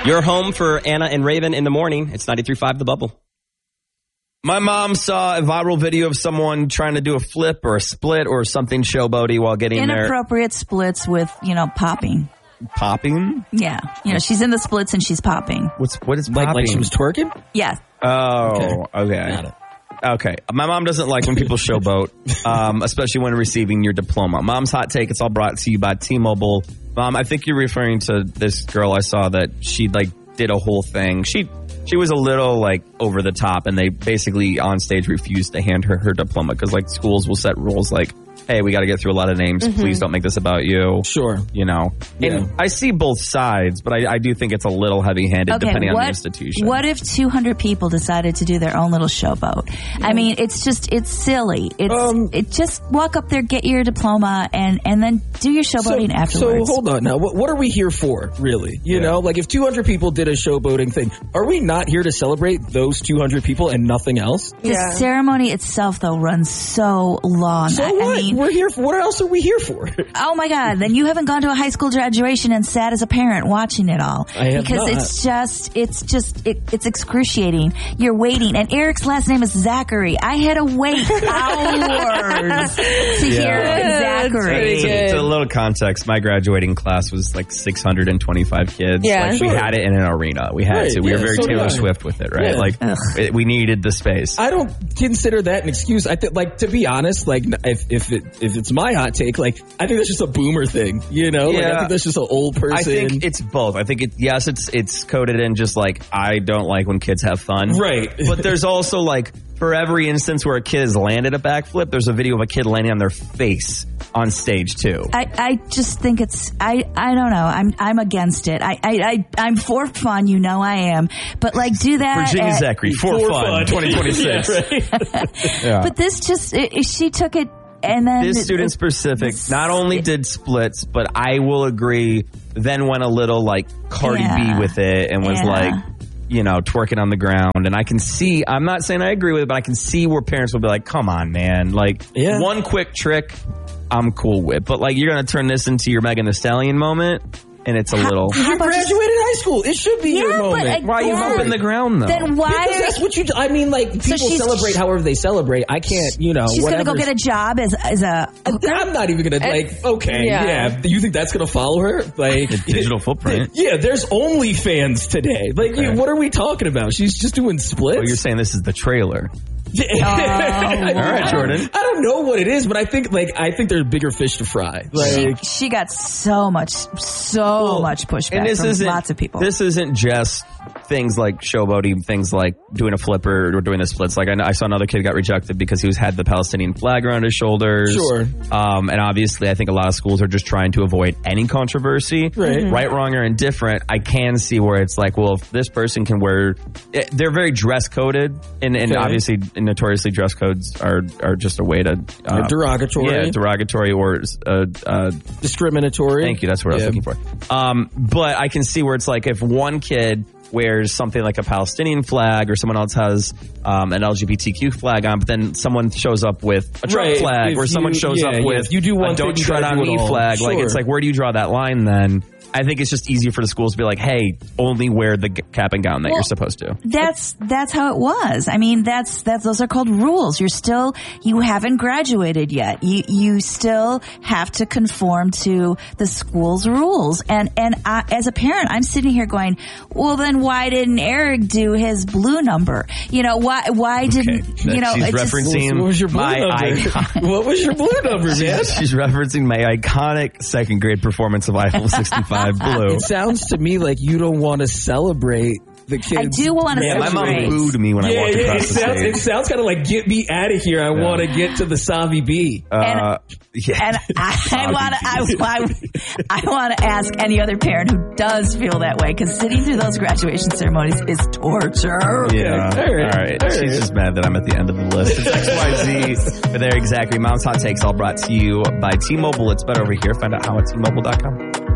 You're home for Anna and Raven in the morning. It's 93.5 The Bubble. My mom saw a viral video of someone trying to do a flip or a split or something showboaty while getting inappropriate splits with, popping. Popping? Yeah. She's in the splits and she's popping. What is like popping? Like she was twerking? Yeah. Oh, okay. Okay. My mom doesn't like when people showboat, especially when receiving your diploma. Mom's hot take. It's all brought to you by T-Mobile. Mom, I think you're referring to this girl I saw that she did a whole thing. She was a little over the top, and they basically on stage refused to hand her diploma because schools will set rules hey, we got to get through a lot of names. Mm-hmm. Please don't make this about you. Sure. And I see both sides, but I do think it's a little heavy-handed depending on the institution. What if 200 people decided to do their own little showboat? Yeah. I mean, it's silly. It's just walk up there, get your diploma, and then do your showboating afterwards. So hold on now. What are we here for, really? You know, if 200 people did a showboating thing, are we not here to celebrate those 200 people and nothing else? The ceremony itself, though, runs so long. So what? I mean, we're here for, what else are we here for? Oh my God. Then you haven't gone to a high school graduation and sat as a parent watching it all. I have because not. it's excruciating. You're waiting. And Eric's last name is Zachary. I had to wait hours to hear Zachary. To a little context, my graduating class was 625 kids. Yeah. We had it in an arena. We had to. We were very Taylor Swift with it, right? Yeah. We needed the space. I don't consider that an excuse. I think, to be honest, if it's my hot take, I think that's just a boomer thing, I think that's just an old person. I think it's both. I think it's coded in just I don't like when kids have fun. Right. But there's also for every instance where a kid has landed a backflip, there's a video of a kid landing on their face on stage too. I just think it's, I don't know. I'm against it. I'm for fun. I am. But do that. Virginia Zachary, for fun, 2026. Yeah. But this she took it. And then this student specific not only did splits, but I will agree, then went a little Cardi B with it and was twerking on the ground. And I can see, I'm not saying I agree with it, but I can see where parents will be like, come on, man. One quick trick I'm cool with. But you're going to turn this into your Megan Thee Stallion moment. And it's a little... You graduated high school. It should be your moment. Why are you humping the ground, though? Then why... Because that's what you do. I mean, people celebrate however they celebrate. I can't, She's going to go get a job as a... I'm not even going to, okay, yeah. You think that's going to follow her? A digital footprint. Yeah, there's OnlyFans today. What are we talking about? She's just doing splits? Oh, you're saying this is the trailer. Oh, all right, Jordan. I don't know what it is, but I think there's bigger fish to fry. She got so much pushback from lots of people. This isn't just things like showboating, things like doing a flipper or doing the splits. I saw another kid got rejected because he had the Palestinian flag around his shoulders. Sure. And obviously, I think a lot of schools are just trying to avoid any controversy. Right. Mm-hmm. Right, wrong, or indifferent. I can see where it's if this person can wear... They're very dress coded, and obviously... notoriously dress codes are just a way to derogatory derogatory or discriminatory. Thank you, that's what I was looking for. But I can see where it's if one kid wears something like a Palestinian flag or someone else has an LGBTQ flag on, but then someone shows up with a Trump flag or someone shows up with you do one a don't tread on me flag. Sure. It's where do you draw that line then? I think it's just easier for the schools to be hey, only wear the cap and gown that you're supposed to. That's how it was. I mean, those are called rules. You haven't graduated yet. You still have to conform to the school's rules. And I, as a parent, I'm sitting here going, well, then why didn't Eric do his blue number? Why didn't, she's referencing what was your blue number? What was your blue number, man? She's referencing my iconic second grade performance of Eiffel 65 Blue. It sounds to me like you don't want to celebrate the kids. I do want to celebrate. My mom booed me when I walked across the stage. It sounds kind of get me out of here. I want to get to the Savi B. And I want to ask any other parent who does feel that way, because sitting through those graduation ceremonies is torture. Yeah. All right. She's just mad that I'm at the end of the list. It's XYZ with Eric Zachary. Mom's Hot Takes, all brought to you by T-Mobile. It's better over here. Find out how at T-Mobile.com.